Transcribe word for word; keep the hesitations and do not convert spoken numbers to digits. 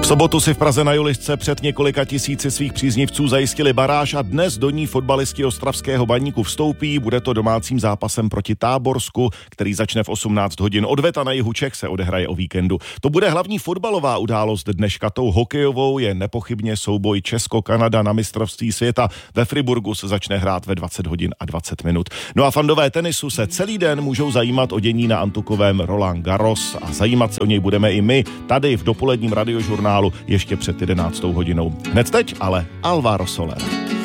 V sobotu si v Praze na Julisce před několika tisíci svých příznivců zajistili baráž a dnes do ní fotbalisti ostravského Baníku vstoupí. Bude to domácím zápasem proti Táborsku, který začne v osmnáct hodin. Odveta na jihu Čech se odehraje o víkendu. To bude hlavní fotbalová událost dneška. Tou hokejovou je nepochybně souboj Česko-Kanada na mistrovství světa. Ve Friburgu se začne hrát ve dvacet hodin a dvacet minut. No a fandové tenisu se celý den můžou zajímat o dění na antukovém Roland Garros a zajímat se o něj budeme i my tady v dopoledním radiožurnálu ještě před jedenáctou hodinou. Hned teď ale Alvaro Soler.